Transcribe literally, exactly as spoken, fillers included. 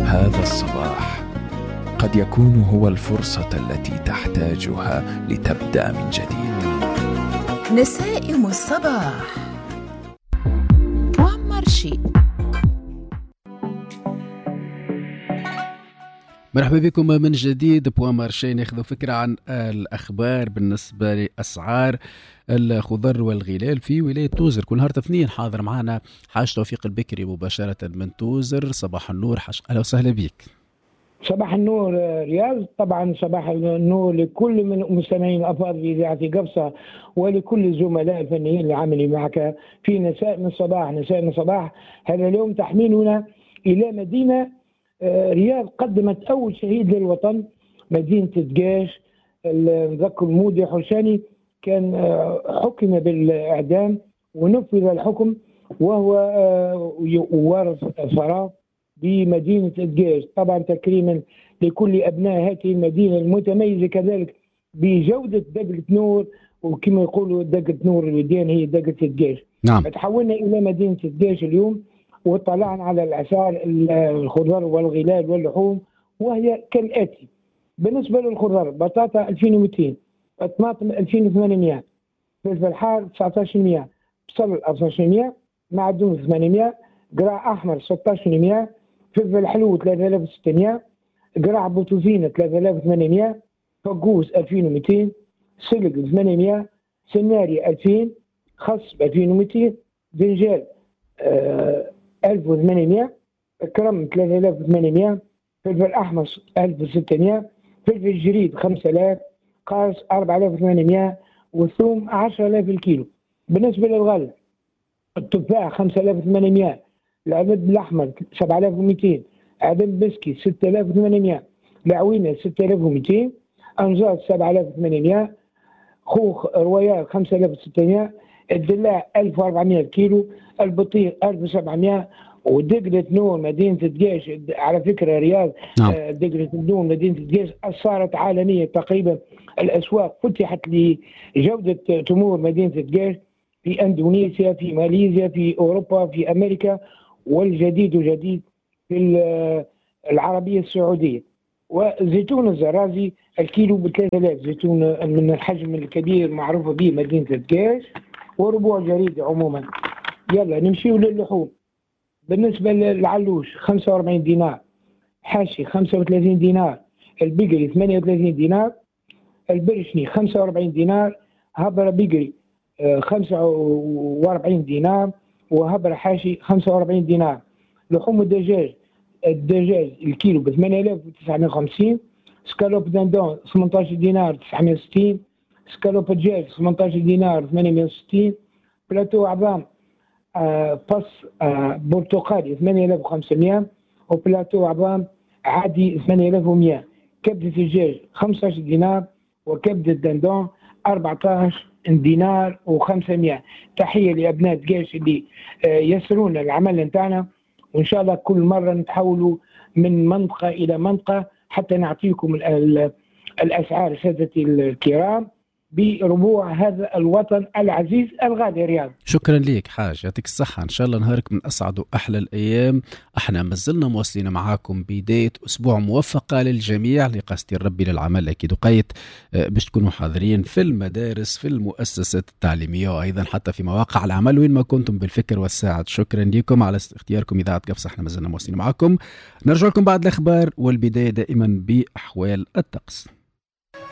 هذا الصباح قد يكون هو الفرصة التي تحتاجها لتبدأ من جديد. نسائم الصباح معمر شي. مرحبا بكم من جديد بوان مارشي. ناخذ فكرة عن الأخبار بالنسبة لأسعار الخضر والغلال في ولاية توزر. كل نهار اثنين حاضر معنا حاج توفيق البكري مباشرة من توزر. صباح النور حاج، أهلا وسهلا بك. صباح النور رياض. طبعا صباح النور لكل من مستمعين الأفاضل في إذاعة قبصة ولكل الزملاء الفنيين اللي عاملين معك في نساء من الصباح. نساء من الصباح هذا اليوم تحميلنا إلى مدينة رياض قدمت أول شهيد للوطن، مدينة دقاش. نذكر مودي حرشاني كان حكم بالإعدام ونفذ الحكم وهو وارث ثراء بمدينة دقاش. طبعا تكريما لكل أبناء هذه المدينة المتميزة كذلك بجودة دقة نور، وكما يقولوا دقة نور الوديان هي دقة دقاش. نعم. تحولنا إلى مدينة دقاش اليوم وطلعنا على الأسعار الخضار والغلال واللحوم وهي كالآتي. بالنسبة للخضار بطاطا ألفين ومئتين، طماطم ألفين وثمانمئة، فلفل حار تسعة عشر مئة، بصل أربعة عشر مئة، معدوم ثمانمئة، قراع أحمر ستة عشر مئة، فلفل حلو ثلاثة آلاف وستمئة، قراع بوتوزينة ثلاثة آلاف وثمانمئة، فقوس ألفين ومئتين، سلق ثمانمئة، سناري ألفين، خس ألفين ومئتين، دنجال آه ألف وثمانمئة، كرم ثلاثة آلاف وثمانمئة، فلفل أحمر ألف وستمئة، فلفل جريد خمسة آلاف، قارص أربعة آلاف وثمانمئة، والثوم عشرة آلاف الكيلو. بالنسبة للغل التفاح خمسة آلاف وثمانمئة، العدد الأحمر سبعة آلاف ومئتين، عدد بسكي ستة آلاف وثمانمئة، العوينة ستة آلاف ومئتين، أنجاز سبعة آلاف وثمانمئة، خوخ روايات خمسة آلاف وستمئة، الدلاع ألف وأربعمئة كيلو، البطيخ ألف وسبعمئة، ودقلة نور مدينة دقاش. على فكرة رياض نعم. دقلة نور مدينة دقاش صارت عالمية تقريبا. الأسواق فتحت لجودة تمور مدينة دقاش في أندونيسيا، في ماليزيا، في أوروبا، في أمريكا، والجديد جديد في العربية السعودية. وزيتون الزرازي الكيلو بثلاثة آلاف، زيتون من الحجم الكبير معروفة به مدينة دقاش، وربوع جريدة عموما. يلا نمشيو للحوم. بالنسبة للعلوش خمسة وأربعين دينار، حاشي خمسة وثلاثين دينار، البقري ثمانية وثلاثين دينار، البرشني خمسة وأربعين دينار، هبرة بقري خمسة وأربعين دينار، وهبرة حاشي خمسة وأربعين دينار. لحوم الدجاج الدجاج الكيلو ب ثمانية آلاف وتسعمئة وخمسين، سكالوب داندون ثمانية عشر دينار تسعمئة وستين، سكالوب دجاج ثمانية عشر دينار ثمانمئة وستين، بلاتو عظام آه فص آه برتقالي ثمانية آلاف وخمسمئة، وبلاتو عظام عادي ثمانية آلاف ومئة. كبدة الدجاج خمسة عشر دينار، وكبدة داندون أربعة عشر دينار وخمسمئة. تحية لأبناء دقاش اللي آه يسرون العمل نتاعنا، وإن شاء الله كل مرة نتحولوا من منطقة إلى منطقة حتى نعطيكم الأسعار سادتي الكرام بربوع هذا الوطن العزيز الغالي رياض. شكرا ليك حاج، يعطيك الصحة. إن شاء الله نهارك من أسعد وأحلى الأيام. احنا مازلنا مواصلين معاكم بداية أسبوع موفقة للجميع لقصد ربي للعمل أكيد، وقيت باش تكونوا حاضرين في المدارس في المؤسسات التعليمية وأيضا حتى في مواقع العمل وين ما كنتم بالفكر والساعد. شكرا لكم على اختياركم إذاعة قبصة. احنا مازلنا مواصلين معاكم. نرجع لكم بعد الأخبار والبداية دائما بأحوال الطقس.